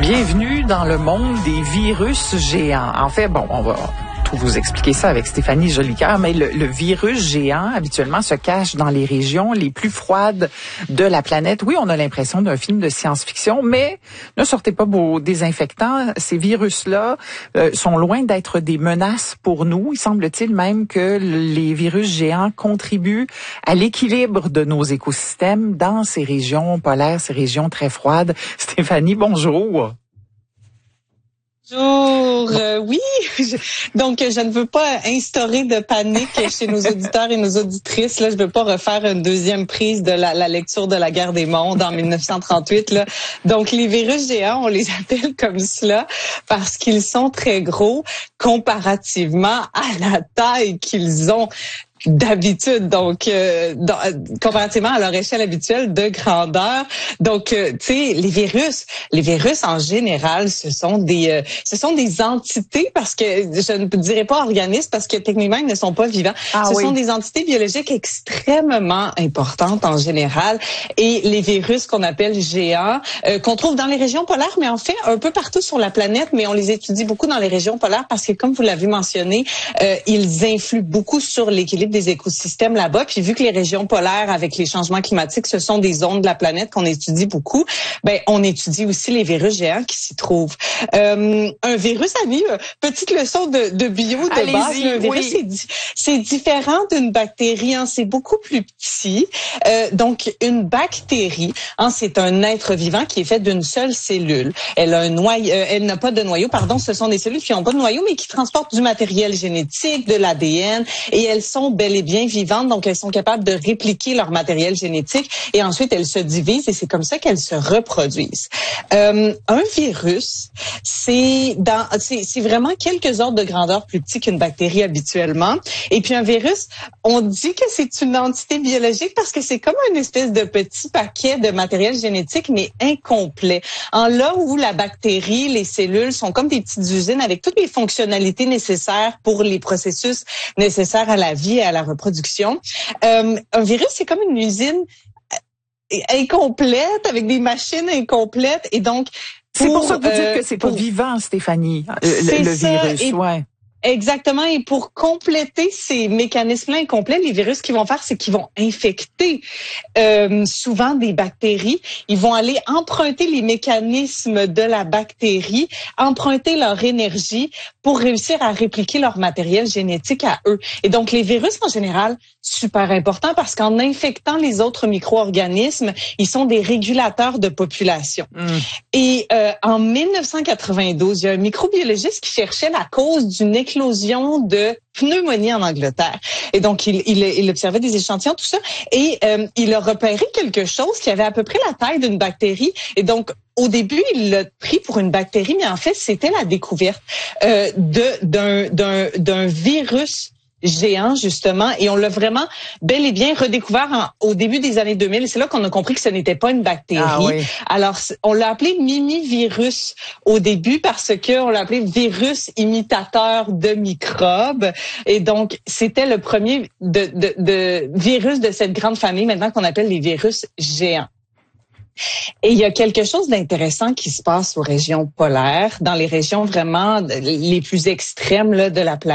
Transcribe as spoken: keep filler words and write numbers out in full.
Bienvenue dans le monde des virus géants. En fait, bon, on va tout vous expliquer ça avec Stéphanie Jolicoeur, mais le, le virus géant, habituellement, se cache dans les régions les plus froides de la planète. Oui, on a l'impression d'un film de science-fiction, mais ne sortez pas vos désinfectants. Ces virus-là euh, sont loin d'être des menaces pour nous. Il semble-t-il même que les virus géants contribuent à l'équilibre de nos écosystèmes dans ces régions polaires, ces régions très froides. Stéphanie, bonjour. Bonjour, euh, oui. Je, donc, je ne veux pas instaurer de panique chez nos auditeurs et nos auditrices. Là, je veux pas refaire une deuxième prise de la, la lecture de la guerre des mondes en dix-neuf cent trente-huit. Là. Donc, les virus géants, on les appelle comme cela parce qu'ils sont très gros comparativement à la taille qu'ils ont d'habitude, donc euh, dans, comparativement à leur échelle habituelle de grandeur. Donc, euh, tu sais, les virus, les virus en général, ce sont des, euh, ce sont des entités parce que je ne dirais pas organismes parce que techniquement ils ne sont pas vivants. Ah, ce oui. sont des entités biologiques extrêmement importantes en général. Et les virus qu'on appelle géants, euh, qu'on trouve dans les régions polaires, mais en fait un peu partout sur la planète, mais on les étudie beaucoup dans les régions polaires parce que, comme vous l'avez mentionné, euh, ils influent beaucoup sur l'équilibre des écosystèmes là-bas. Puis vu que les régions polaires, avec les changements climatiques, ce sont des zones de la planète qu'on étudie beaucoup, ben on étudie aussi les virus géants qui s'y trouvent. Euh, un virus, Annie, petite leçon de, de bio de Allez-y, base. Un virus, oui. c'est, di- c'est différent d'une bactérie. Hein, c'est beaucoup plus petit. Euh, donc, une bactérie, hein, c'est un être vivant qui est fait d'une seule cellule. Elle a un noyau, euh, elle n'a pas de noyau, pardon. Ce sont des cellules qui n'ont pas de noyau, mais qui transportent du matériel génétique, de l'A D N, et elles sont bel et bien vivantes, donc elles sont capables de répliquer leur matériel génétique et ensuite elles se divisent et c'est comme ça qu'elles se reproduisent. Euh, un virus, c'est dans, c'est, c'est vraiment quelques ordres de grandeur plus petits qu'une bactérie habituellement. Et puis un virus, on dit que c'est une entité biologique parce que c'est comme une espèce de petit paquet de matériel génétique mais incomplet. En là où la bactérie, les cellules sont comme des petites usines avec toutes les fonctionnalités nécessaires pour les processus nécessaires à la vie et à la reproduction. Euh, un virus, c'est comme une usine incomplète avec des machines incomplètes et donc C'est pour, pour ça que vous euh, dites que c'est pas pour, vivant, Stéphanie, le, c'est le ça, virus. et, Ouais. Exactement. Et pour compléter ces mécanismes-là incomplets, les virus qu'ils vont faire, c'est qu'ils vont infecter euh, souvent des bactéries. Ils vont aller emprunter les mécanismes de la bactérie, emprunter leur énergie pour réussir à répliquer leur matériel génétique à eux. Et donc, les virus, en général, super important parce qu'en infectant les autres micro-organismes, ils sont des régulateurs de population. Mm. Et euh, en dix-neuf cent quatre-vingt-douze, il y a un microbiologiste qui cherchait la cause d'une éclosion de pneumonie en Angleterre. Et donc, il, il, il observait des échantillons, tout ça, et euh, il a repéré quelque chose qui avait à peu près la taille d'une bactérie. Et donc, au début, il l'a pris pour une bactérie, mais en fait, c'était la découverte euh, de d'un d'un d'un virus géant, justement, et on l'a vraiment bel et bien redécouvert en, au début des années deux mille. Et c'est là qu'on a compris que ce n'était pas une bactérie. Ah, oui. Alors, on l'a appelé mini-virus au début parce que on l'a appelé virus imitateur de microbes. Et donc, c'était le premier de, de, de virus de cette grande famille maintenant qu'on appelle les virus géants. Et il y a quelque chose d'intéressant qui se passe aux régions polaires, dans les régions vraiment les plus extrêmes là, de la planète.